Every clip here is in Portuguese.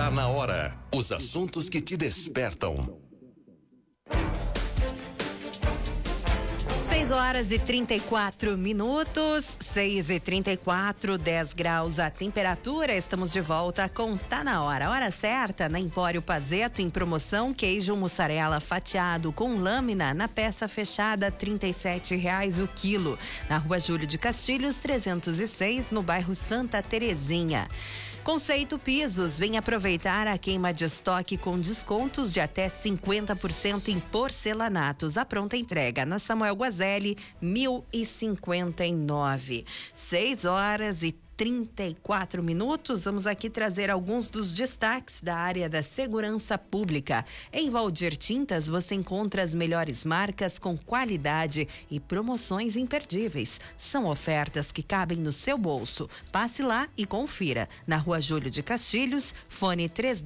Tá na hora. Os assuntos que te despertam. 6h34, 6h34, 10 graus a temperatura. Estamos de volta com Tá na Hora. Hora certa na Empório Pazeto, em promoção, queijo mussarela fatiado com lâmina na peça fechada, R$ 37,00 o quilo. Na Rua Júlio de Castilhos, 306, no bairro Santa Terezinha. Conceito Pisos, vem aproveitar a queima de estoque com descontos de até 50% em porcelanatos. A pronta entrega na Samuel Guazelli, 1059. 6h34. Vamos aqui trazer alguns dos destaques da área da segurança pública. Em Valdir Tintas, você encontra as melhores marcas com qualidade e promoções imperdíveis. São ofertas que cabem no seu bolso. Passe lá e confira. Na Rua Júlio de Castilhos, fone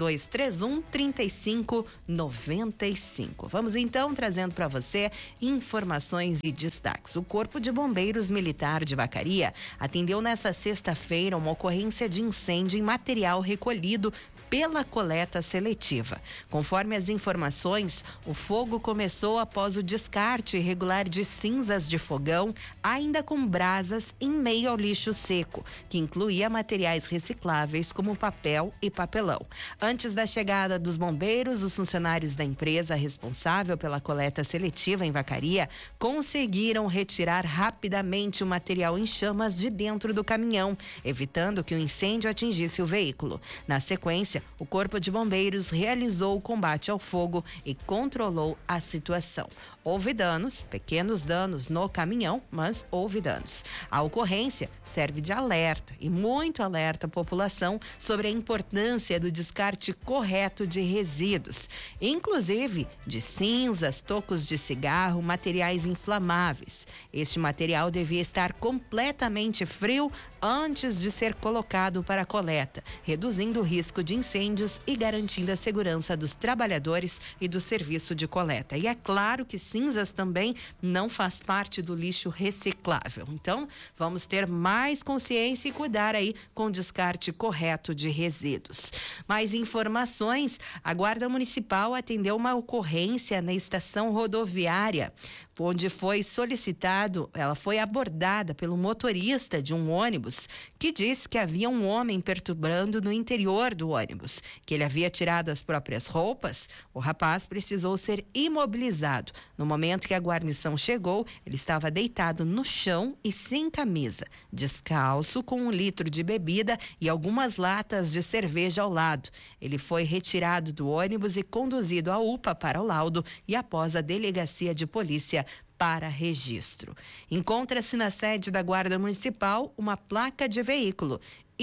3231-3595. Vamos então trazendo para você informações e destaques. O Corpo de Bombeiros Militar de Vacaria atendeu nessa sexta-feira uma ocorrência de incêndio em material recolhido pela coleta seletiva. Conforme as informações, o fogo começou após o descarte irregular de cinzas de fogão, ainda com brasas em meio ao lixo seco, que incluía materiais recicláveis como papel e papelão. Antes da chegada dos bombeiros, os funcionários da empresa responsável pela coleta seletiva em Vacaria conseguiram retirar rapidamente o material em chamas de dentro do caminhão, evitando que o incêndio atingisse o veículo. Na sequência, o Corpo de Bombeiros realizou o combate ao fogo e controlou a situação. Houve danos, pequenos danos no caminhão, mas houve danos. A ocorrência serve de alerta e muito alerta à população sobre a importância do descarte correto de resíduos, inclusive de cinzas, tocos de cigarro, materiais inflamáveis. Este material devia estar completamente frio antes de ser colocado para a coleta, reduzindo o risco de incêndios e garantindo a segurança dos trabalhadores e do serviço de coleta. E é claro que cinzas também não faz parte do lixo reciclável. Então, vamos ter mais consciência e cuidar aí com o descarte correto de resíduos. Mais informações: a Guarda Municipal atendeu uma ocorrência na estação rodoviária, onde foi solicitado, ela foi abordada pelo motorista de um ônibus que disse que havia um homem perturbando no interior do ônibus, que ele havia tirado as próprias roupas. O rapaz precisou ser imobilizado. No momento que a guarnição chegou, ele estava deitado no chão e sem camisa, descalço, com 1 litro de bebida e algumas latas de cerveja ao lado. Ele foi retirado do ônibus e conduzido à UPA para o laudo e após a delegacia de polícia para registro. Encontra-se na sede da Guarda Municipal uma placa de veículo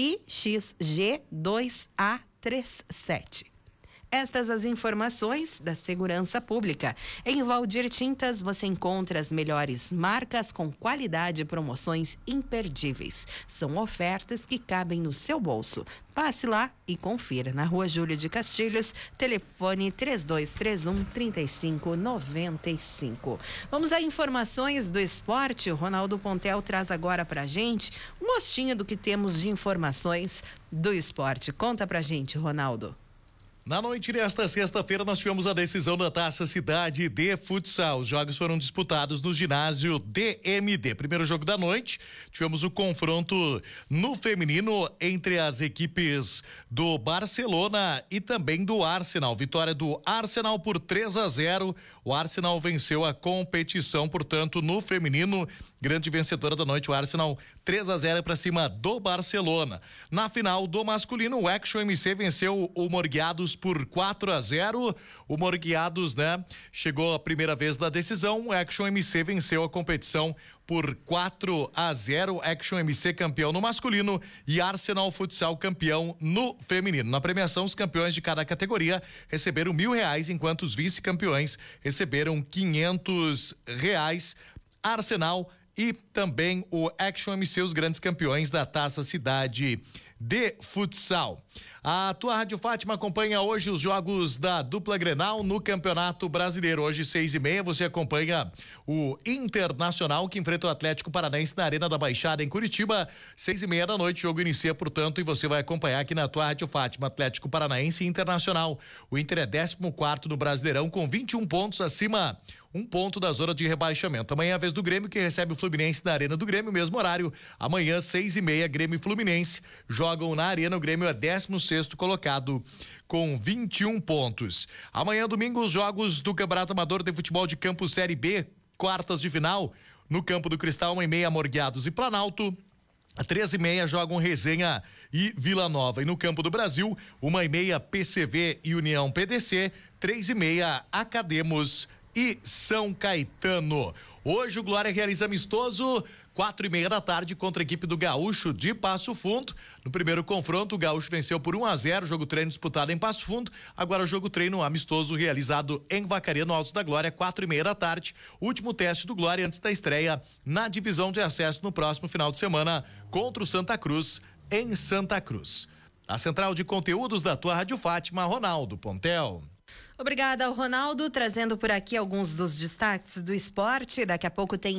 IXG2A37. Estas as informações da segurança pública. Em Valdir Tintas, você encontra as melhores marcas com qualidade e promoções imperdíveis. São ofertas que cabem no seu bolso. Passe lá e confira. Na Rua Júlio de Castilhos, telefone 3231-3595. Vamos a informações do esporte. O Ronaldo Pontel traz agora pra gente um gostinho do que temos de informações do esporte. Conta pra gente, Ronaldo. Na noite desta sexta-feira, nós tivemos a decisão da Taça Cidade de Futsal. Os jogos foram disputados no ginásio DMD. Primeiro jogo da noite, tivemos o confronto no feminino entre as equipes do Barcelona e também do Arsenal. Vitória do Arsenal por 3-0. O Arsenal venceu a competição, portanto, no feminino. Grande vencedora da noite, o Arsenal 3-0 para cima do Barcelona. Na final do masculino, o Action MC venceu o Morgueados por 4-0. O Morgueados, chegou a primeira vez da decisão. O Action MC venceu a competição por 4-0. Action MC campeão no masculino e Arsenal Futsal campeão no feminino. Na premiação, os campeões de cada categoria receberam R$1.000, enquanto os vice-campeões receberam R$500. Arsenal e também o Action MC, os grandes campeões da Taça Cidade de futsal. A tua Rádio Fátima acompanha hoje os jogos da dupla Grenal no Campeonato Brasileiro. Hoje, 6h30, você acompanha o Internacional, que enfrenta o Atlético Paranaense na Arena da Baixada, em Curitiba. 6h30 da noite, o jogo inicia, portanto, e você vai acompanhar aqui na tua Rádio Fátima, Atlético Paranaense e Internacional. O Inter é 14º no Brasileirão, com 21 pontos acima, 1 ponto da zona de rebaixamento. Amanhã é a vez do Grêmio, que recebe o Fluminense na Arena do Grêmio, mesmo horário. Amanhã, 6h30, Grêmio e Fluminense jogam na Arena. O Grêmio é 16º colocado com 21 pontos. Amanhã, domingo, os jogos do Campeonato Amador de Futebol de Campo Série B, quartas de final, no Campo do Cristal, 1h30, Morgueados e Planalto. Às 13h30 jogam Resenha e Vila Nova. E no Campo do Brasil, 1h30, PCV e União PDC, 3h30, Academos e São Caetano. Hoje o Glória realiza amistoso, 4h30 da tarde, contra a equipe do Gaúcho de Passo Fundo. No primeiro confronto, o Gaúcho venceu por 1-0, jogo treino disputado em Passo Fundo. Agora o jogo treino amistoso realizado em Vacaria, no Altos da Glória, 4h30 da tarde. Último teste do Glória antes da estreia na divisão de acesso no próximo final de semana contra o Santa Cruz, em Santa Cruz. A central de conteúdos da tua Rádio Fátima, Ronaldo Pontel. Obrigada ao Ronaldo, trazendo por aqui alguns dos destaques do esporte. Daqui a pouco tem